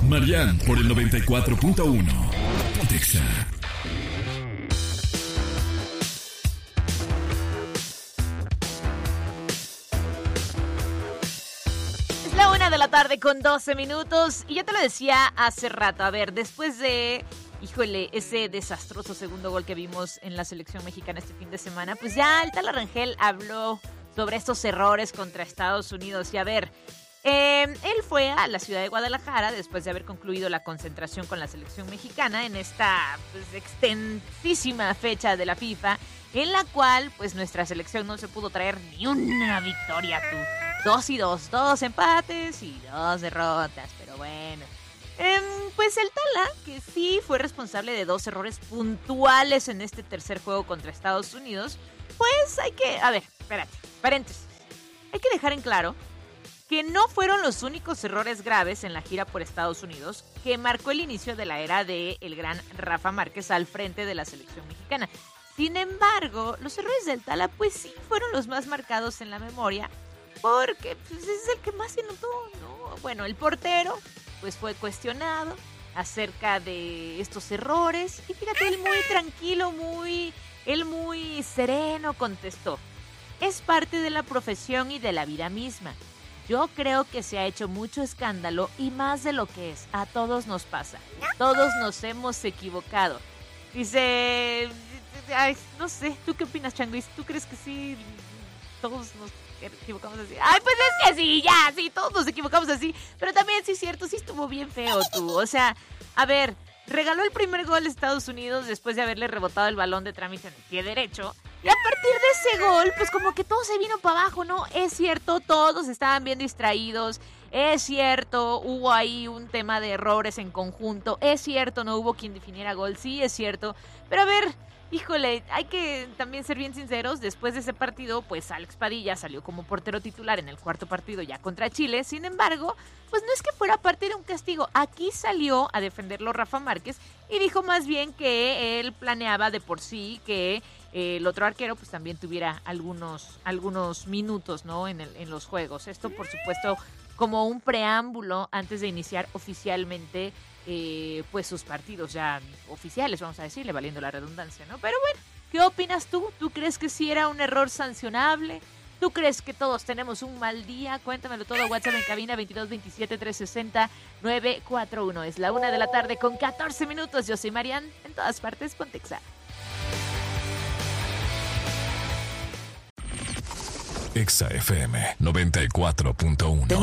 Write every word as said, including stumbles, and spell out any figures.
Marian por el noventa y cuatro punto uno. Pontexa. Es la una de la tarde con doce minutos. Y ya te lo decía hace rato. A ver, después de... Híjole, ese desastroso segundo gol que vimos en la selección mexicana este fin de semana, pues ya el Tala Rangel habló sobre estos errores contra Estados Unidos. Y a ver, eh, él fue a la ciudad de Guadalajara después de haber concluido la concentración con la selección mexicana en esta pues, extensísima fecha de la FIFA, en la cual pues nuestra selección no se pudo traer ni una victoria, tú. Dos y dos, dos empates y dos derrotas, pero bueno. Eh, pues el Tala, que sí fue responsable de dos errores puntuales en este tercer juego contra Estados Unidos, pues hay que... A ver, espérate, paréntesis. Hay que dejar en claro que no fueron los únicos errores graves en la gira por Estados Unidos que marcó el inicio de la era del gran Rafa Márquez al frente de la selección mexicana. Sin embargo, los errores del Tala, pues sí fueron los más marcados en la memoria, porque pues, es el que más se notó, ¿no? Bueno, el portero pues fue cuestionado acerca de estos errores y fíjate, él muy tranquilo, muy, él muy sereno contestó: es parte de la profesión y de la vida misma. Yo creo que se ha hecho mucho escándalo y más de lo que es. A todos nos pasa. Todos nos hemos equivocado. Dice, ay, no sé, ¿tú qué opinas, Changuis? ¿Tú crees que sí todos nos equivocamos así? Ay, pues es que sí, ya, sí, todos nos equivocamos así. Pero también sí es cierto, sí estuvo bien feo tú. O sea, a ver, regaló el primer gol a Estados Unidos después de haberle rebotado el balón de trámite en el pie derecho. Y a partir de ese gol, pues como que todo se vino para abajo, ¿no? Es cierto, todos estaban bien distraídos. Es cierto, hubo ahí un tema de errores en conjunto. Es cierto, no hubo quien definiera gol. Sí, es cierto. Pero a ver... Híjole, hay que también ser bien sinceros, después de ese partido, pues Alex Padilla salió como portero titular en el cuarto partido ya contra Chile. Sin embargo, pues no es que fuera parte de un castigo. Aquí salió a defenderlo Rafa Márquez y dijo más bien que él planeaba de por sí que eh, el otro arquero pues también tuviera algunos, algunos minutos, ¿no? En, el, en los juegos. Esto, por supuesto, como un preámbulo antes de iniciar oficialmente Eh, pues sus partidos ya oficiales, vamos a decirle, valiendo la redundancia, ¿no? Pero bueno, ¿qué opinas tú? ¿Tú crees que sí era un error sancionable? ¿Tú crees que todos tenemos un mal día? Cuéntamelo todo, WhatsApp en cabina veintidós veintisiete trescientos sesenta novecientos cuarenta y uno. Es la una de la tarde con catorce minutos. Yo soy Marian, en todas partes, Pontexa. Exa F M noventa y cuatro punto uno.